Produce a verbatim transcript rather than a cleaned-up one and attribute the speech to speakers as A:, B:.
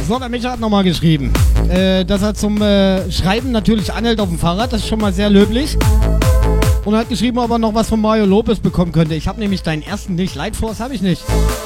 A: So, der Micha hat nochmal geschrieben, äh, dass er zum äh, Schreiben natürlich anhält auf dem Fahrrad. Das ist schon mal sehr löblich. Und er hat geschrieben, ob er noch was von Mario Lopez bekommen könnte. Ich habe nämlich deinen ersten nicht. Light Force habe ich nicht.